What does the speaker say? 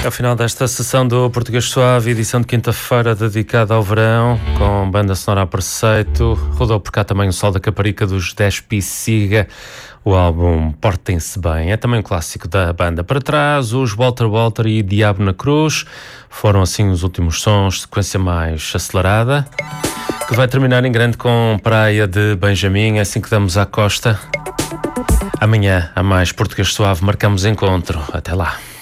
Ao final desta sessão do Português Suave, edição de quinta-feira dedicada ao verão, com banda sonora a preceito, rodou por cá também o Sol da Caparica dos Despi Siga, o álbum Portem-se Bem. É também um clássico da banda. Para trás, os Walter Walter e Diabo na Cruz foram assim os últimos sons, sequência mais acelerada, que vai terminar em grande com Praia de Benjamin, assim que damos à costa. Amanhã, a mais Português Suave, marcamos encontro. Até lá.